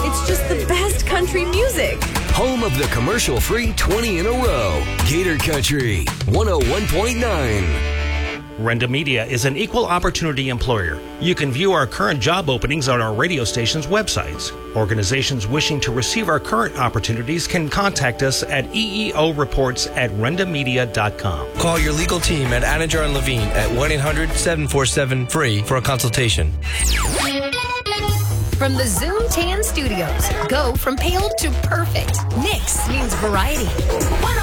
It's just the best country music. Home of the commercial-free 20 in a row. Gator Country 101.9. Renda Media is an equal opportunity employer. You can view our current job openings on our radio station's websites. Organizations wishing to receive our current opportunities can contact us at eeoreports@rendamedia.com. Call your legal team at Anajar and Levine at 1-800-747-FREE for a consultation. From the Zoom Tan Studios, go from pale to perfect. Nix means variety.